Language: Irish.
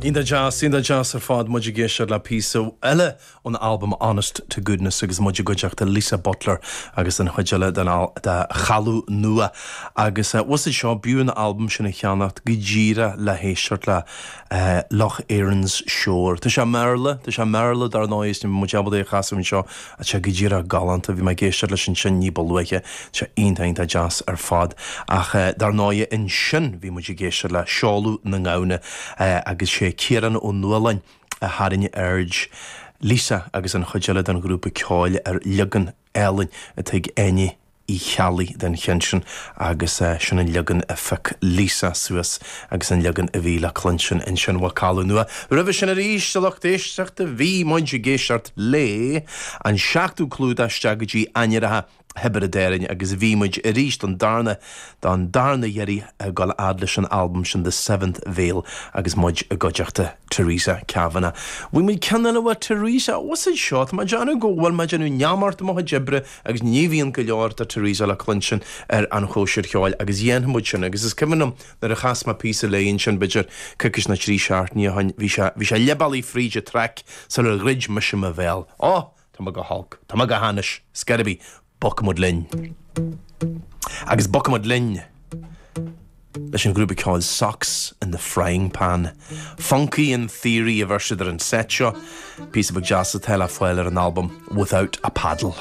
Inda jazz ar fád muidir géisiir le písa eile an album Honest to Goodness agus muidir goideach de Lisa Butler agus an chuideile de chalú nua agus was seo bún album sinna cheannacht go ddíra le héisiart le Loch Erin's Shore. Tá sé merle dar nóis ní muideabal é chasam seo a te go ddíra galanta bhí me géisiir leis sin ní bolúiche te inta jazz ar fád ach dar nóie in sin bhí muidir géisiir le seolú na ngáine agus sé Kieran ó Nualain a harinne urge Lisa agus an chuideile den grúpa ceáil ligan Ellen a teag aine í chealaí den chensin agus sin an ligan a fic Lisa suas agus an ligan a bhí le clinsin in sin bhá cála nua. Ribh sin a ríis salach déisteachta bhí muinte géisiart lé an seachtú clúda stragadí ainearathe hebar a déirin agus bhímuid a ríist an darna dhéirí gáil adlis an album sin The Seventh Veil agus muid a goideachta Teresa Kavanagh. Bhí muid ceanna bhar Teresa, was it seo? Tá deanna go bhfuil me deanú neamart mo debre agus ní bhíon go leor a Teresa le clinsin an chóisiir cheáil agus dhéanam muid sin agus is cimanam nar a chasma písa léonn sin beidir cucas na trí seart ní bhí sé lebalí fríide trec sa le rid me sem a bhéil. Tá go halk, tá go hanis, scarabí Bocamod Lynn. Agus Bocamod Lynn leis an grúpa called Socks in the Frying Pan. Funky in theory a bheirseidir an set seo. Piece of jazz a tell a foiler an album Without a Paddle.